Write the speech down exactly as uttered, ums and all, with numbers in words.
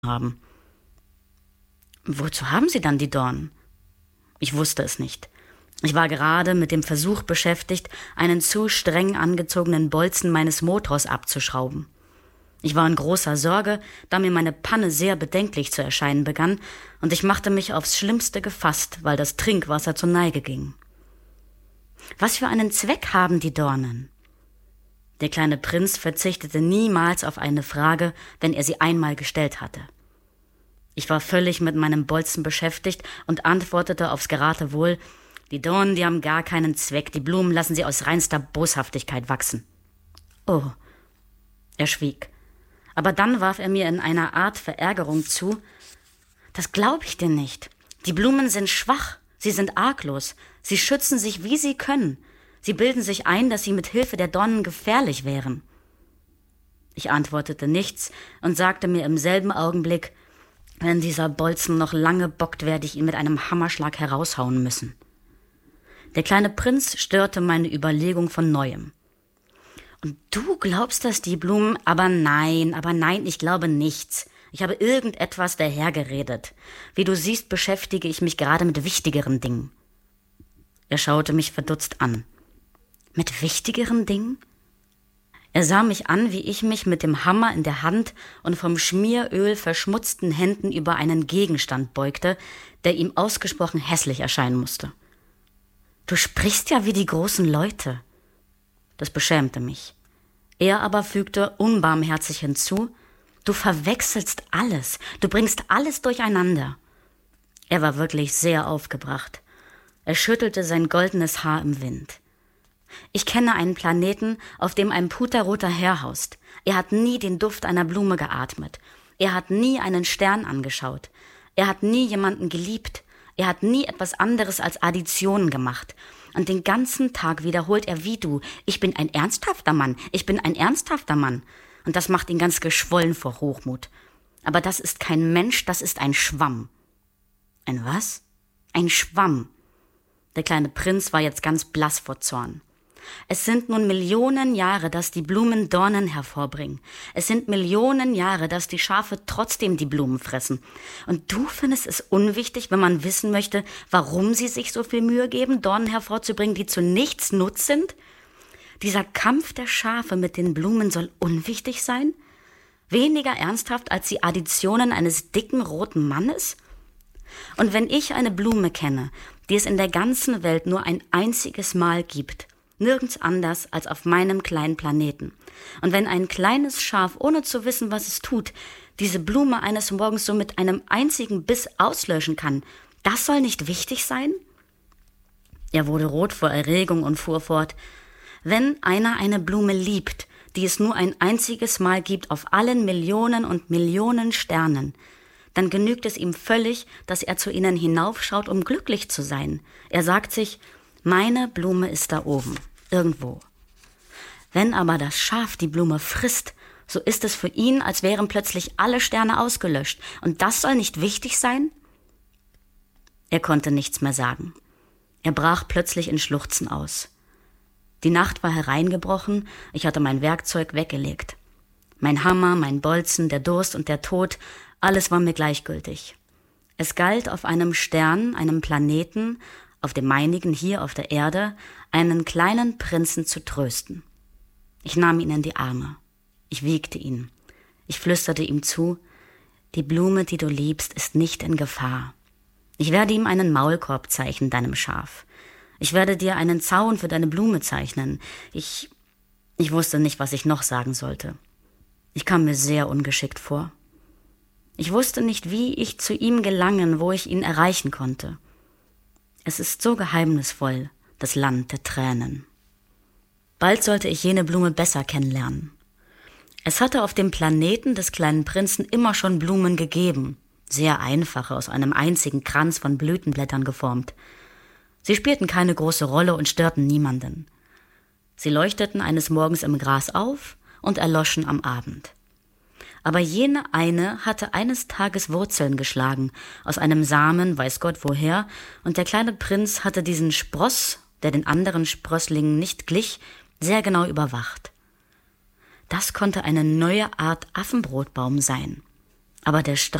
haben. Wozu haben Sie dann die Dornen? Ich wusste es nicht. Ich war gerade mit dem Versuch beschäftigt, einen zu streng angezogenen Bolzen meines Motors abzuschrauben. Ich war in großer Sorge, da mir meine Panne sehr bedenklich zu erscheinen begann, und ich machte mich aufs Schlimmste gefasst, weil das Trinkwasser zur Neige ging. Was für einen Zweck haben die Dornen? Der kleine Prinz verzichtete niemals auf eine Frage, wenn er sie einmal gestellt hatte. Ich war völlig mit meinem Bolzen beschäftigt und antwortete aufs Geratewohl: Die Dornen, die haben gar keinen Zweck, die Blumen lassen sie aus reinster Boshaftigkeit wachsen. Oh, er schwieg. Aber dann warf er mir in einer Art Verärgerung zu: Das glaube ich dir nicht. Die Blumen sind schwach, sie sind arglos, sie schützen sich, wie sie können. Sie bilden sich ein, dass sie mit Hilfe der Dornen gefährlich wären. Ich antwortete nichts und sagte mir im selben Augenblick: Wenn dieser Bolzen noch lange bockt, werde ich ihn mit einem Hammerschlag heraushauen müssen. Der kleine Prinz störte meine Überlegung von Neuem. Und du glaubst, dass die Blumen... Aber nein, aber nein, ich glaube nichts. Ich habe irgendetwas dahergeredet. Wie du siehst, beschäftige ich mich gerade mit wichtigeren Dingen. Er schaute mich verdutzt an. Mit wichtigeren Dingen? Er sah mich an, wie ich mich mit dem Hammer in der Hand und vom Schmieröl verschmutzten Händen über einen Gegenstand beugte, der ihm ausgesprochen hässlich erscheinen musste. Du sprichst ja wie die großen Leute. Das beschämte mich. Er aber fügte unbarmherzig hinzu: Du verwechselst alles, du bringst alles durcheinander. Er war wirklich sehr aufgebracht. Er schüttelte sein goldenes Haar im Wind. Ich kenne einen Planeten, auf dem ein puterroter Herr haust. Er hat nie den Duft einer Blume geatmet. Er hat nie einen Stern angeschaut. Er hat nie jemanden geliebt. Er hat nie etwas anderes als Additionen gemacht. Und den ganzen Tag wiederholt er wie du: Ich bin ein ernsthafter Mann, ich bin ein ernsthafter Mann. Und das macht ihn ganz geschwollen vor Hochmut. Aber das ist kein Mensch, das ist ein Schwamm. Ein was? Ein Schwamm. Der kleine Prinz war jetzt ganz blass vor Zorn. Es sind nun Millionen Jahre, dass die Blumen Dornen hervorbringen. Es sind Millionen Jahre, dass die Schafe trotzdem die Blumen fressen. Und du findest es unwichtig, wenn man wissen möchte, warum sie sich so viel Mühe geben, Dornen hervorzubringen, die zu nichts Nutz sind? Dieser Kampf der Schafe mit den Blumen soll unwichtig sein? Weniger ernsthaft als die Additionen eines dicken roten Mannes? Und wenn ich eine Blume kenne, die es in der ganzen Welt nur ein einziges Mal gibt, nirgends anders als auf meinem kleinen Planeten. Und wenn ein kleines Schaf, ohne zu wissen, was es tut, diese Blume eines Morgens so mit einem einzigen Biss auslöschen kann, das soll nicht wichtig sein? Er wurde rot vor Erregung und fuhr fort: Wenn einer eine Blume liebt, die es nur ein einziges Mal gibt auf allen Millionen und Millionen Sternen, dann genügt es ihm völlig, dass er zu ihnen hinaufschaut, um glücklich zu sein. Er sagt sich: Meine Blume ist da oben, irgendwo. Wenn aber das Schaf die Blume frisst, so ist es für ihn, als wären plötzlich alle Sterne ausgelöscht. Und das soll nicht wichtig sein? Er konnte nichts mehr sagen. Er brach plötzlich in Schluchzen aus. Die Nacht war hereingebrochen, ich hatte mein Werkzeug weggelegt. Mein Hammer, mein Bolzen, der Durst und der Tod, alles war mir gleichgültig. Es galt, auf einem Stern, einem Planeten, auf dem meinigen hier auf der Erde, einen kleinen Prinzen zu trösten. Ich nahm ihn in die Arme. Ich wiegte ihn. Ich flüsterte ihm zu: Die Blume, die du liebst, ist nicht in Gefahr. Ich werde ihm einen Maulkorb zeichnen, deinem Schaf. Ich werde dir einen Zaun für deine Blume zeichnen. Ich, ich wusste nicht, was ich noch sagen sollte. Ich kam mir sehr ungeschickt vor. Ich wusste nicht, wie ich zu ihm gelangen, wo ich ihn erreichen konnte. Es ist so geheimnisvoll, das Land der Tränen. Bald sollte ich jene Blume besser kennenlernen. Es hatte auf dem Planeten des kleinen Prinzen immer schon Blumen gegeben, sehr einfache, aus einem einzigen Kranz von Blütenblättern geformt. Sie spielten keine große Rolle und störten niemanden. Sie leuchteten eines Morgens im Gras auf und erloschen am Abend. Aber jene eine hatte eines Tages Wurzeln geschlagen, aus einem Samen, weiß Gott woher, und der kleine Prinz hatte diesen Spross, der den anderen Sprösslingen nicht glich, sehr genau überwacht. Das konnte eine neue Art Affenbrotbaum sein. Aber der